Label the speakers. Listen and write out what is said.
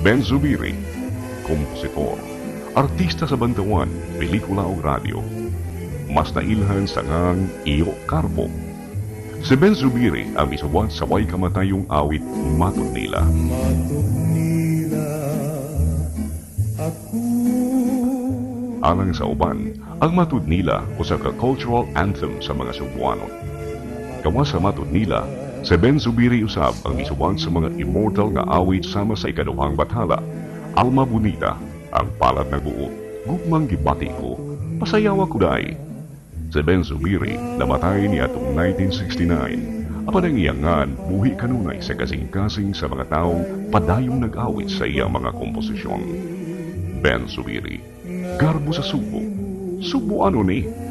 Speaker 1: Ben Zubiri, kompositor, artista sa bantawan, pelikula o radyo. Mas nailhan sa ngang iyo karpo. Si Ben Zubiri ang misuwat sa way kamatayong awit Matud Nila.
Speaker 2: Matud nila ako.
Speaker 1: Alang sa uban, ang Matud Nila usa ka cultural anthem sa mga Cebuanon. Gawa sa Matud Nila, si Ben Zubiri usab ang misuwat sa mga immortal nga awit sama sa ikaduhang bathala. Alma Bonita, ang palad ng buot, gugmang gibati ko, pasayawa ko day. Si Ben Zubiri namatay niya atong 1969. Apan ang iyangan, buhi kanunay sa kasing-kasing sa mga taong padayong nag-awit sa iyang mga komposisyon. Ben Zubiri, garbo sa Subo. Subo ano ni?